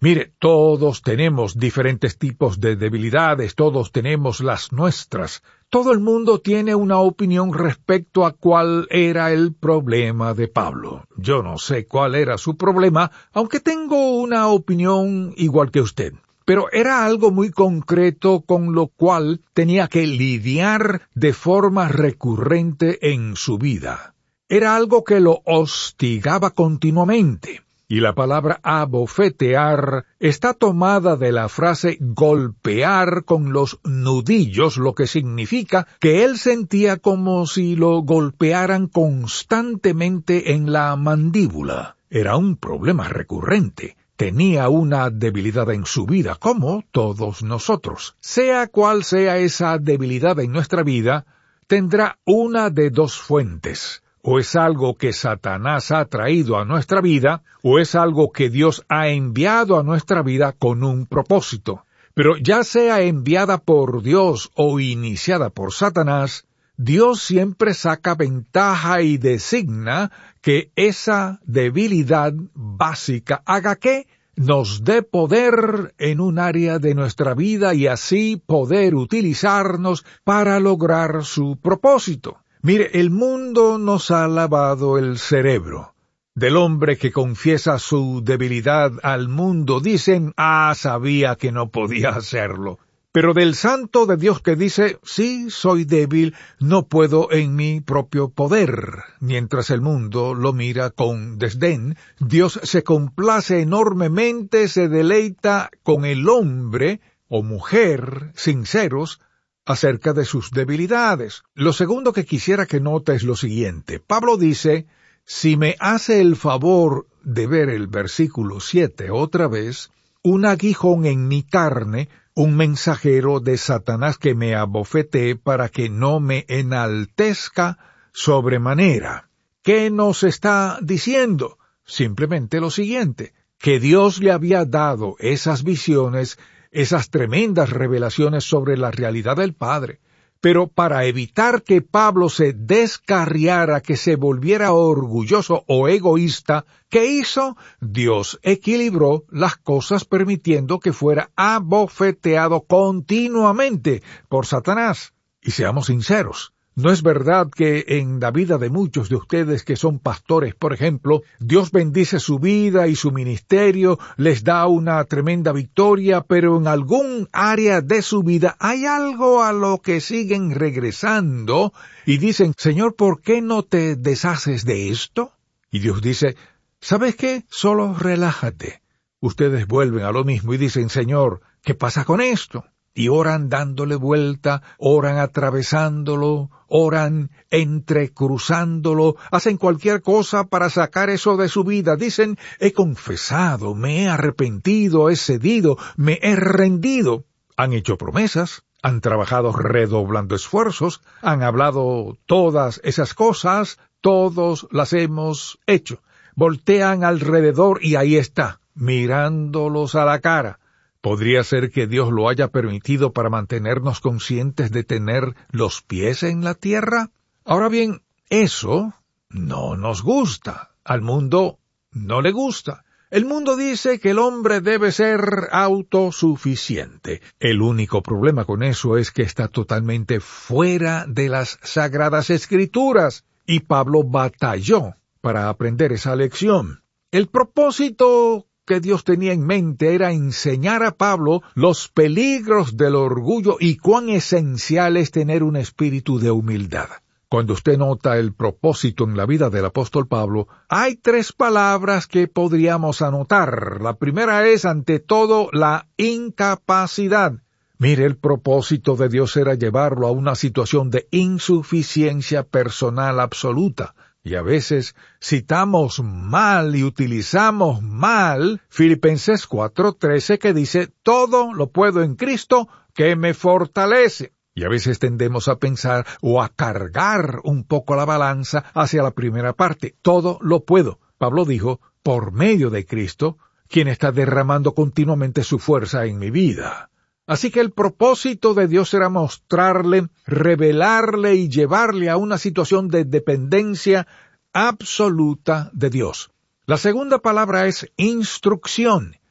Mire, todos tenemos diferentes tipos de debilidades, todos tenemos las nuestras. Todo el mundo tiene una opinión respecto a cuál era el problema de Pablo. Yo no sé cuál era su problema, aunque tengo una opinión igual que usted. Pero era algo muy concreto con lo cual tenía que lidiar de forma recurrente en su vida. Era algo que lo hostigaba continuamente. Y la palabra abofetear está tomada de la frase golpear con los nudillos, lo que significa que él sentía como si lo golpearan constantemente en la mandíbula. Era un problema recurrente. Tenía una debilidad en su vida, como todos nosotros. Sea cual sea esa debilidad en nuestra vida, tendrá una de dos fuentes. O es algo que Satanás ha traído a nuestra vida, o es algo que Dios ha enviado a nuestra vida con un propósito. Pero ya sea enviada por Dios o iniciada por Satanás, Dios siempre saca ventaja y designa que esa debilidad básica haga que nos dé poder en un área de nuestra vida y así poder utilizarnos para lograr su propósito. Mire, el mundo nos ha lavado el cerebro. Del hombre que confiesa su debilidad al mundo dicen, sabía que no podía hacerlo. Pero del santo de Dios que dice, sí, soy débil, no puedo en mi propio poder. Mientras el mundo lo mira con desdén, Dios se complace enormemente, se deleita con el hombre o mujer sinceros, acerca de sus debilidades. Lo segundo que quisiera que note es lo siguiente. Pablo dice, si me hace el favor de ver el versículo 7 otra vez, un aguijón en mi carne, un mensajero de Satanás que me abofetee para que no me enaltezca sobremanera. ¿Qué nos está diciendo? Simplemente lo siguiente, que Dios le había dado esas visiones, esas tremendas revelaciones sobre la realidad del Padre. Pero para evitar que Pablo se descarriara, que se volviera orgulloso o egoísta, ¿qué hizo? Dios equilibró las cosas permitiendo que fuera abofeteado continuamente por Satanás. Y seamos sinceros, ¿no es verdad que en la vida de muchos de ustedes que son pastores, por ejemplo, Dios bendice su vida y su ministerio, les da una tremenda victoria, pero en algún área de su vida hay algo a lo que siguen regresando y dicen, Señor, ¿por qué no te deshaces de esto? Y Dios dice, ¿sabes qué? Solo relájate. Ustedes vuelven a lo mismo y dicen, Señor, ¿qué pasa con esto? Y oran dándole vuelta, oran atravesándolo, oran entrecruzándolo, hacen cualquier cosa para sacar eso de su vida. Dicen, he confesado, me he arrepentido, he cedido, me he rendido. Han hecho promesas, han trabajado redoblando esfuerzos, han hablado todas esas cosas, todos las hemos hecho. Voltean alrededor y ahí está, mirándolos a la cara. ¿Podría ser que Dios lo haya permitido para mantenernos conscientes de tener los pies en la tierra? Ahora bien, eso no nos gusta. Al mundo no le gusta. El mundo dice que el hombre debe ser autosuficiente. El único problema con eso es que está totalmente fuera de las Sagradas Escrituras. Y Pablo batalló para aprender esa lección. El propósito que Dios tenía en mente era enseñar a Pablo los peligros del orgullo y cuán esencial es tener un espíritu de humildad. Cuando usted nota el propósito en la vida del apóstol Pablo, hay 3 palabras que podríamos anotar. La primera es, ante todo, la incapacidad. Mire, el propósito de Dios era llevarlo a una situación de insuficiencia personal absoluta. Y a veces citamos mal y utilizamos mal Filipenses 4:13 que dice, todo lo puedo en Cristo que me fortalece. Y a veces tendemos a pensar o a cargar un poco la balanza hacia la primera parte. Todo lo puedo. Pablo dijo, por medio de Cristo, quien está derramando continuamente su fuerza en mi vida. Así que el propósito de Dios era mostrarle, revelarle y llevarle a una situación de dependencia absoluta de Dios. La segunda palabra es instrucción.